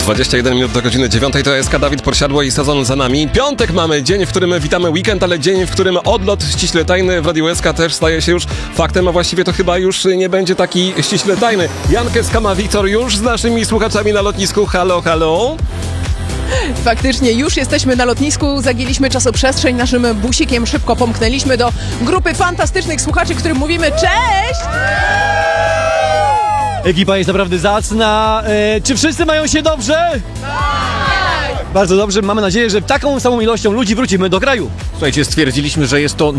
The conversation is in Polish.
21 minut do godziny 9 to jest Dawid Podsiadło i sezon za nami. Piątek mamy, dzień, w którym witamy weekend, ale dzień, w którym odlot ściśle tajny w Radiu SK też staje się już faktem, a właściwie to chyba już nie będzie taki ściśle tajny. Jankę Skama Wiktor już z naszymi słuchaczami na lotnisku. Halo, halo. Faktycznie, już jesteśmy na lotnisku, zagięliśmy czasoprzestrzeń, naszym busikiem szybko pomknęliśmy do grupy fantastycznych słuchaczy, którym mówimy cześć! Ekipa jest naprawdę zacna. Czy wszyscy mają się dobrze? Tak! Bardzo dobrze. Mamy nadzieję, że taką samą ilością ludzi wrócimy do kraju. Słuchajcie, stwierdziliśmy, że jest to